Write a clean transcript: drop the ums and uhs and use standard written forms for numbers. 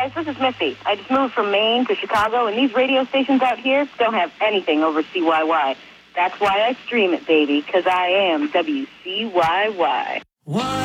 guys, this is Missy. I just moved from Maine to Chicago, and these radio stations out here don't have anything over CYY. That's why I stream it, baby, because I am WCYY.